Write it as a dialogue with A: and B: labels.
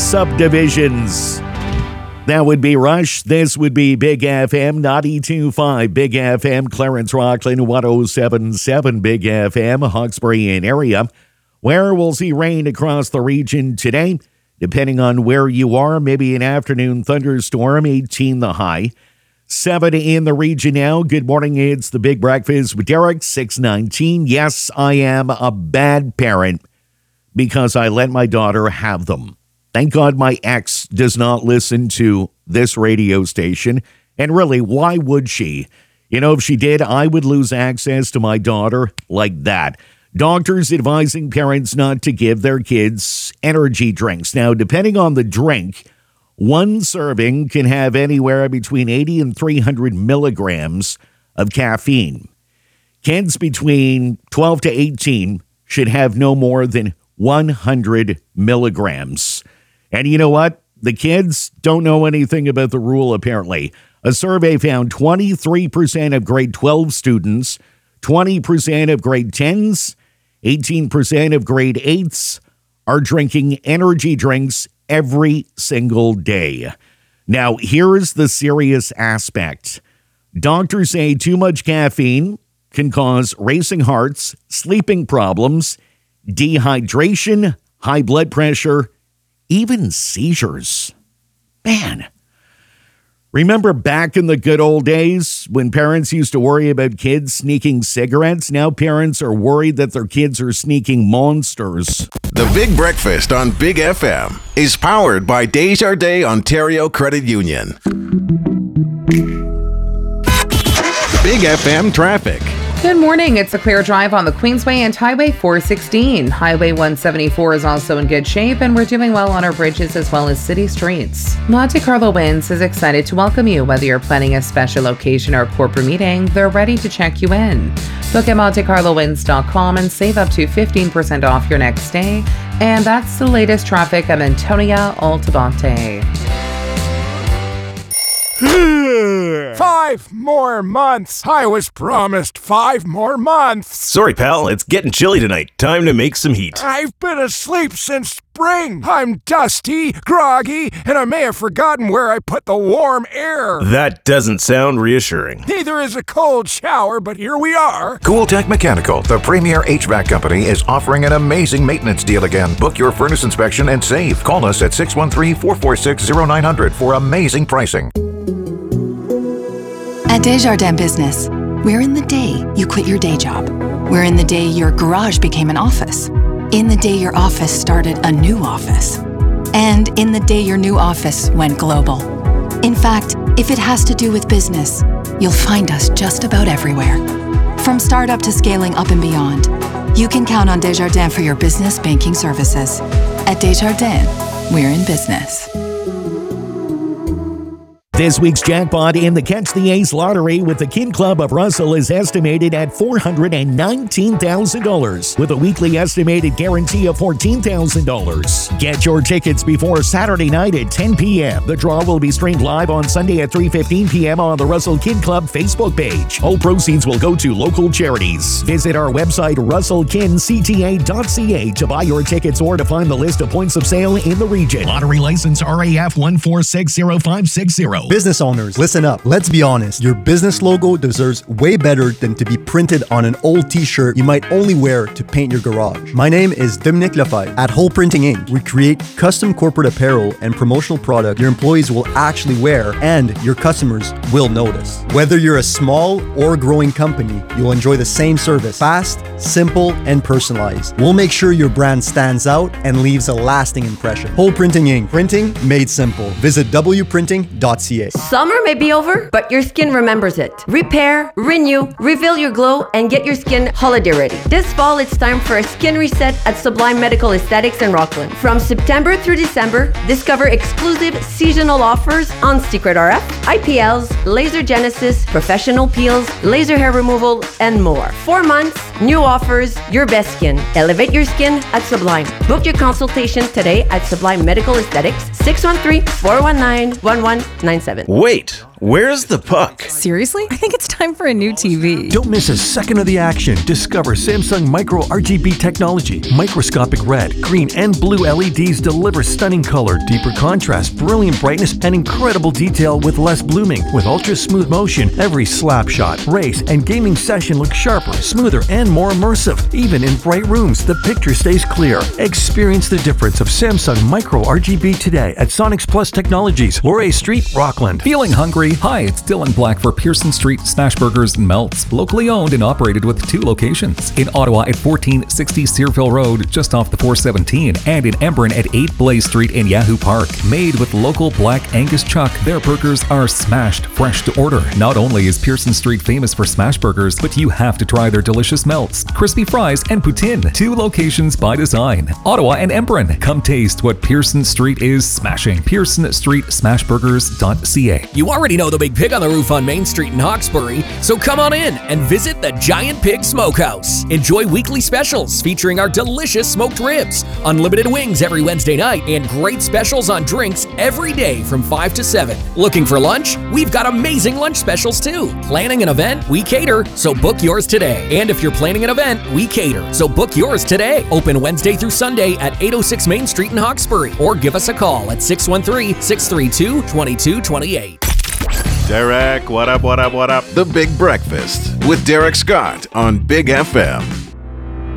A: subdivisions. That would be Rush. This would be Big FM 92.5 Big FM, Clarence Rockland 107.7 Big FM, Hawkesbury and area, where we'll see rain across the region today. Depending on where you are, maybe an afternoon thunderstorm, 18 the high. 7 in the region now. Good morning, it's the Big Breakfast with Derek, 6:19. Yes, I am a bad parent because I let my daughter have them. Thank God my ex does not listen to this radio station. And really, why would she? You know, if she did, I would lose access to my daughter like that. Doctors advising parents not to give their kids energy drinks. Now, depending on the drink, one serving can have anywhere between 80 and 300 milligrams of caffeine. Kids between 12 to 18 should have no more than 100 milligrams. And you know what? The kids don't know anything about the rule, apparently. A survey found 23% of grade 12 students, 20% of grade 10s, 18% of grade 8s are drinking energy drinks every single day. Now, here is the serious aspect. Doctors say too much caffeine can cause racing hearts, sleeping problems, dehydration, high blood pressure, even seizures. Man, remember back in the good old days when parents used to worry about kids sneaking cigarettes? Now parents are worried that their kids are sneaking monsters.
B: The Big Breakfast on Big FM is powered by Desjardins Ontario Credit Union. Big FM traffic.
C: Good morning. It's a clear drive on the Queensway and Highway 416. Highway 174 is also in good shape, and we're doing well on our bridges as well as city streets. Monte Carlo Winds is excited to welcome you. Whether you're planning a special occasion or corporate meeting, they're ready to check you in. Book at montecarlowinds.com and save up to 15% off your next stay. And that's the latest traffic at Antonia Altamonte.
D: 5 more months. I was promised 5 more months.
E: Sorry, pal. It's getting chilly tonight. Time to make some heat.
D: I've been asleep since spring. I'm dusty, groggy, and I may have forgotten where I put the warm air.
E: That doesn't sound reassuring.
D: Neither is a cold shower, but here we are.
F: Cooltech Mechanical, the premier HVAC company, is offering an amazing maintenance deal again. Book your furnace inspection and save. Call us at 613-446-0900 for amazing pricing.
G: At Desjardins Business, we're in the day you quit your day job. We're in the day your garage became an office. In the day your office started a new office. And in the day your new office went global. In fact, if it has to do with business, you'll find us just about everywhere. From startup to scaling up and beyond, you can count on Desjardins for your business banking services. At Desjardins, we're in business.
A: This week's jackpot in the Catch the Ace lottery with the Kin Club of Russell is estimated at $419,000 with a weekly estimated guarantee of $14,000. Get your tickets before Saturday night at 10 p.m. The draw will be streamed live on Sunday at 3:15 p.m. on the Russell Kin Club Facebook page. All proceeds will go to local charities. Visit our website russellkincta.ca to buy your tickets or to find the list of points of sale in the region. Lottery license RAF 1460560.
H: Business owners, listen up. Let's be honest. Your business logo deserves way better than to be printed on an old t-shirt you might only wear to paint your garage. My name is Dominic Lefebvre. At Whole Printing Inc., we create custom corporate apparel and promotional product your employees will actually wear and your customers will notice. Whether you're a small or growing company, you'll enjoy the same service. Fast, simple, and personalized. We'll make sure your brand stands out and leaves a lasting impression. Whole Printing Inc. Printing made simple. Visit wprinting.ca.
I: Summer may be over, but your skin remembers it. Repair, renew, reveal your glow, and get your skin holiday ready. This fall, it's time for a skin reset at Sublime Medical Aesthetics in Rockland. From September through December, discover exclusive seasonal offers on Secret RF, IPLs, laser genesis, professional peels, laser hair removal, and more. 4 months, new offers, your best skin. Elevate your skin at Sublime. Book your consultation today at Sublime Medical Aesthetics, 613-419-1197.
E: Wait, Where's the puck?
J: Seriously? I think it's time for a new TV.
K: Don't miss a second of the action. Discover Samsung Micro RGB technology. Microscopic red, green, and blue LEDs deliver stunning color, deeper contrast, brilliant brightness, and incredible detail with less blooming. With ultra smooth motion, every slap shot, race, and gaming session looks sharper, smoother, and more immersive. Even in bright rooms, the picture stays clear. Experience the difference of Samsung Micro RGB today at Sonics Plus Technologies, Laurier Street, Rockland.
L: Feeling hungry? Hi, it's Dylan Black for Pearson Street Smash Burgers and Melts, locally owned and operated with 2 locations. In Ottawa at 1460 Searville Road, just off the 417, and in Embrun at 8 Blaze Street in Yahoo Park. Made with local black Angus chuck, their burgers are smashed fresh to order. Not only is Pearson Street famous for smash burgers, but you have to try their delicious melts, crispy fries, and poutine. 2 locations by design, Ottawa and Embrun. Come taste what Pearson Street is smashing. PearsonStreetSmashburgers.ca.
M: You already know the Big Pig on the roof on Main Street in Hawkesbury, so come on in and visit the Giant Pig Smokehouse. Enjoy weekly specials featuring our delicious smoked ribs, unlimited wings every Wednesday night, and great specials on drinks every day from 5 to 7. Looking for lunch? We've got amazing lunch specials too. Planning an event? We cater, so book yours today. And if you're planning an event, we cater, so book yours today. Open Wednesday through Sunday at 806 Main Street in Hawkesbury, or give us a call at 613-632-2228.
B: Derek, what up? The Big Breakfast with Derek Scott on Big FM.